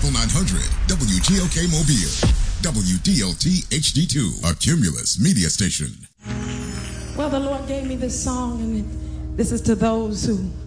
Triple 900, WTOK Mobile, WDLT HD2, a Cumulus media station. Well, the Lord gave me this song, and this is to those who